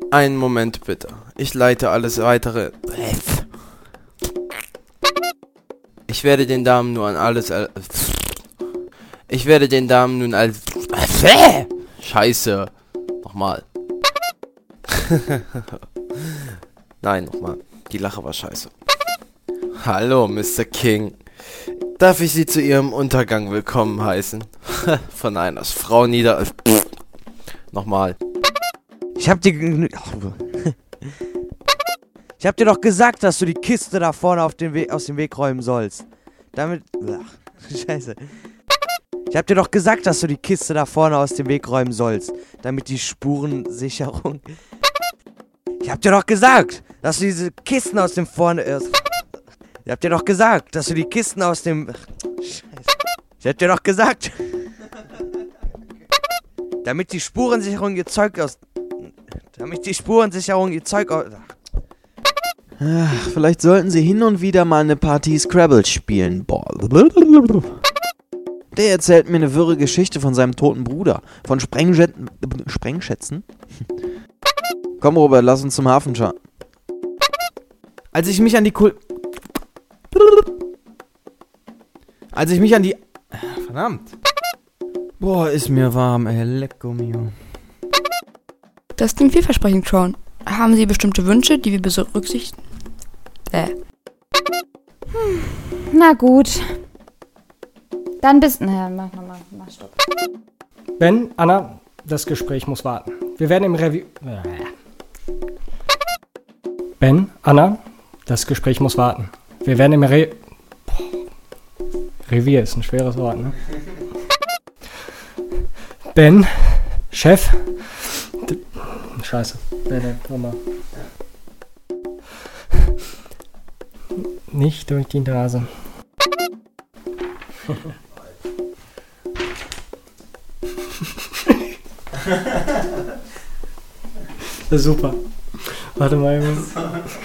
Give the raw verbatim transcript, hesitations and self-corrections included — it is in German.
Einen Moment bitte. Ich leite alles weitere. Ich werde den Damen nur an alles. Äh, ich werde den Damen nun als. Scheiße. Nochmal. Nein, nochmal. Die Lache war scheiße. Hallo, Mister King. Darf ich Sie zu Ihrem Untergang willkommen heißen? Von einer Frau nieder... Nochmal. Ich hab dir... Ich hab dir doch gesagt, dass du die Kiste da vorne auf den We- aus dem Weg räumen sollst. Damit... Ach, Scheiße. Ich hab dir doch gesagt, dass du die Kiste da vorne aus dem Weg räumen sollst. Damit die Spurensicherung... Ich hab dir doch gesagt, dass du diese Kisten aus dem vorne... Äh, ich hab dir doch gesagt, dass du die Kisten aus dem... Scheiße. Ich hab dir doch gesagt... Damit die Spurensicherung ihr Zeug aus... Damit die Spurensicherung ihr Zeug aus... Ach, vielleicht sollten Sie hin und wieder mal eine Partie Scrabble spielen. Boah. Der erzählt mir eine wirre Geschichte von seinem toten Bruder. Von Sprengjet... Sprengschätzen? Komm, Robert, lass uns zum Hafen schauen. Als ich mich an die Kul... Als ich mich an die... Verdammt. Boah, ist mir warm, ey. Lecco mio. Das klingt vielversprechend, Sean. Haben Sie bestimmte Wünsche, die wir berücksichtigen? Äh. Hm, na gut. Dann bis... Naja, mach nochmal. Mach Stopp. Ben, Anna, das Gespräch muss warten. Wir werden im Revier... Ben, Anna, das Gespräch muss warten. Wir werden im Re... Revier ist ein schweres Wort, ne? Ben, Chef... D- Scheiße. Nee, nee, nochmal. Nicht durch die Nase. Das ist super. Warte mal.